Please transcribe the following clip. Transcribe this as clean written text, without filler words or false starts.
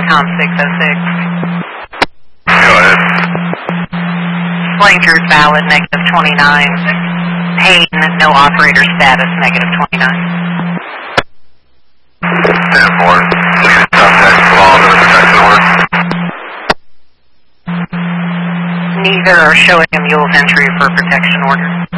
COM 606. Go ahead. Flanker's valid, -29. Hayden, no operator status, -29. 10-4. Contact belong to the protection order. Neither are showing a mule's entry for protection order.